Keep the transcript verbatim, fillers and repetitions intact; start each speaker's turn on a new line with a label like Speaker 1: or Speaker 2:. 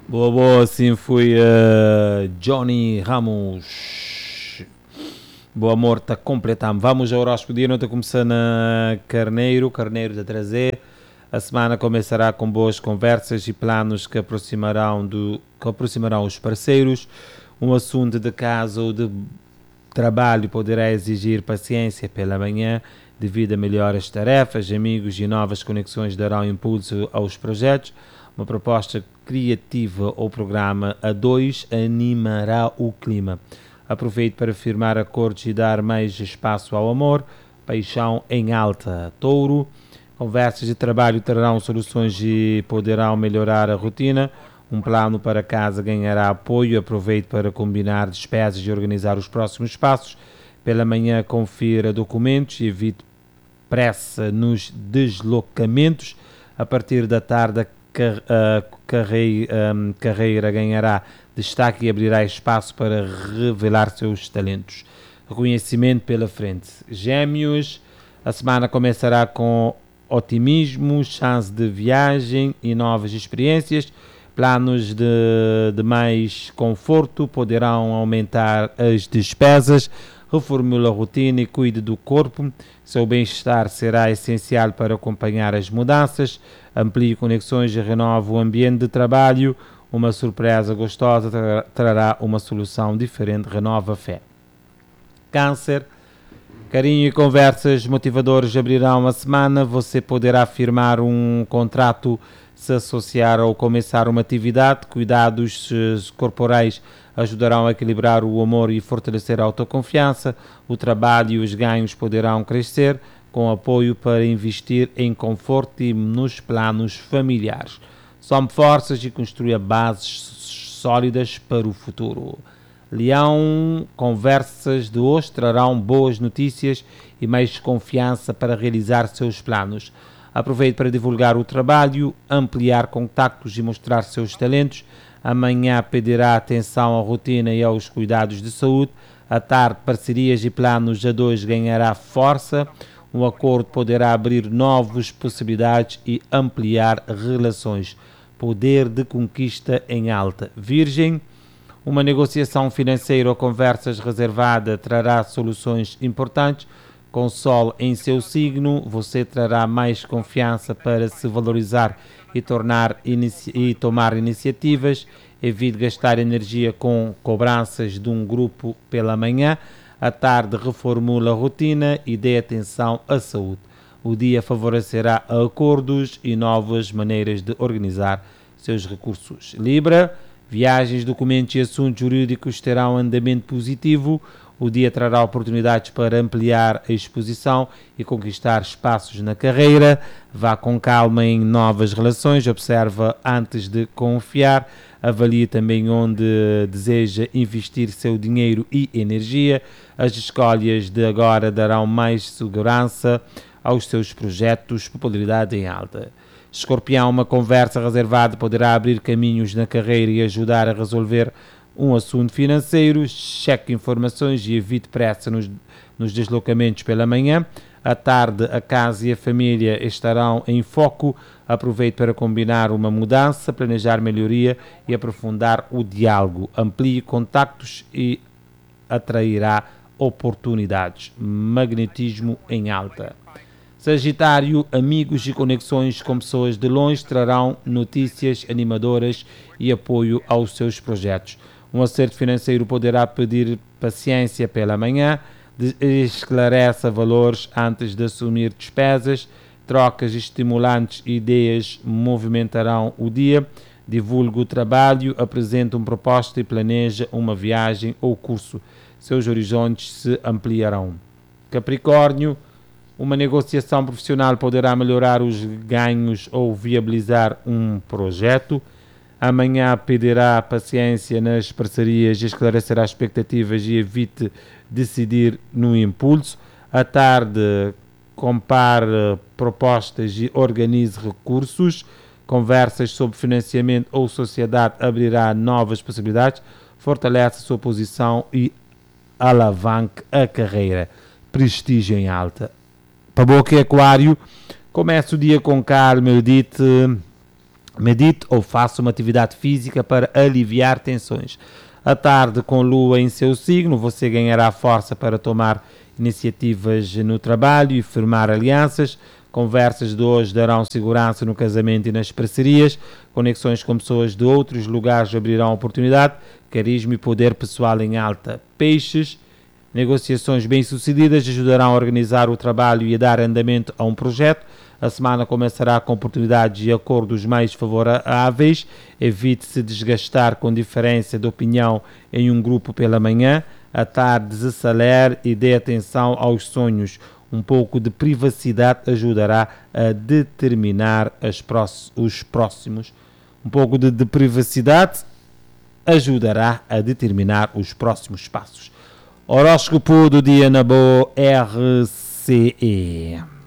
Speaker 1: Boa, boa, assim foi uh, Johnny Ramos. Boa morta, completamos. Vamos ao horóscopo dia, nota começando na Carneiro, Carneiro de trazer. A semana começará com boas conversas e planos que aproximarão, do, que aproximarão os parceiros. Um assunto de casa ou de trabalho poderá exigir paciência pela manhã, devido a melhores tarefas, amigos e novas conexões darão impulso aos projetos. Uma proposta criativa ou programa a dois animará o clima. Aproveite para firmar acordos e dar mais espaço ao amor. Paixão em alta. Touro. Conversas de trabalho trarão soluções e poderão melhorar a rotina. Um plano para casa ganhará apoio. Aproveite para combinar despesas e organizar os próximos passos. Pela manhã, confira documentos e evite pressa nos deslocamentos. A partir da tarde, a carreira, um, carreira ganhará destaque e abrirá espaço para revelar seus talentos. Reconhecimento pela frente. Gêmeos, a semana começará com otimismo, chance de viagem e novas experiências. Planos de, de mais conforto poderão aumentar as despesas. Reformula a rotina e cuide do corpo. Seu bem-estar será essencial para acompanhar as mudanças. Amplie conexões e renove o ambiente de trabalho. Uma surpresa gostosa tra- trará uma solução diferente. Renova a fé. Câncer. Carinho e conversas motivadoras abrirão a semana. Você poderá firmar um contrato, se associar ou começar uma atividade. Cuidados corporais ajudarão a equilibrar o amor e fortalecer a autoconfiança. O trabalho e os ganhos poderão crescer, com apoio para investir em conforto e nos planos familiares. Some forças e construa bases sólidas para o futuro. Leão, conversas de hoje trarão boas notícias e mais confiança para realizar seus planos. Aproveite para divulgar o trabalho, ampliar contactos e mostrar seus talentos. Amanhã pedirá atenção à rotina e aos cuidados de saúde. À tarde, parcerias e planos a dois ganhará força. Um acordo poderá abrir novas possibilidades e ampliar relações. Poder de conquista em alta. Virgem, uma negociação financeira ou conversas reservada trará soluções importantes. Com Sol em seu signo, você trará mais confiança para se valorizar e, tornar inici- e tomar iniciativas. Evite gastar energia com cobranças de um grupo pela manhã. À tarde, reformula a rotina e dê atenção à saúde. O dia favorecerá acordos e novas maneiras de organizar seus recursos. Libra, viagens, documentos e assuntos jurídicos terão andamento positivo. O dia trará oportunidades para ampliar a exposição e conquistar espaços na carreira. Vá com calma em novas relações, observa antes de confiar. Avalie também onde deseja investir seu dinheiro e energia. As escolhas de agora darão mais segurança aos seus projetos, popularidade em alta. Escorpião, uma conversa reservada poderá abrir caminhos na carreira e ajudar a resolver um assunto financeiro. Cheque informações e evite pressa nos, nos deslocamentos pela manhã. À tarde, a casa e a família estarão em foco. Aproveite para combinar uma mudança, planejar melhoria e aprofundar o diálogo. Amplie contactos e atrairá oportunidades. Magnetismo em alta. Sagitário, amigos e conexões com pessoas de longe trarão notícias animadoras e apoio aos seus projetos. Um acerto financeiro poderá pedir paciência pela manhã. Esclareça valores antes de assumir despesas. Trocas estimulantes e ideias movimentarão o dia. Divulgue o trabalho, apresente uma proposta e planeja uma viagem ou curso. Seus horizontes se ampliarão. Capricórnio, uma negociação profissional poderá melhorar os ganhos ou viabilizar um projeto. Amanhã pedirá paciência nas parcerias, esclarecerá expectativas e evite decidir no impulso. À tarde, compare propostas e organize recursos. Conversas sobre financiamento ou sociedade abrirá novas possibilidades. Fortalece a sua posição e alavanque a carreira. Prestígio em alta. Para boa que Aquário, comece o dia com calma, medite Medite ou faça uma atividade física para aliviar tensões. À tarde, com lua em seu signo, você ganhará força para tomar iniciativas no trabalho e firmar alianças. Conversas de hoje darão segurança no casamento e nas parcerias. Conexões com pessoas de outros lugares abrirão oportunidade. Carisma e poder pessoal em alta. Peixes. Negociações bem-sucedidas ajudarão a organizar o trabalho e a dar andamento a um projeto. A semana começará com oportunidades e acordos mais favoráveis. Evite-se desgastar com diferença de opinião em um grupo pela manhã. À tarde, desacelere e dê atenção aos sonhos. Um pouco de privacidade ajudará a determinar as próximos, os próximos. Um pouco de, de privacidade ajudará a determinar os próximos passos. Horóscopo do dia na boa R C E.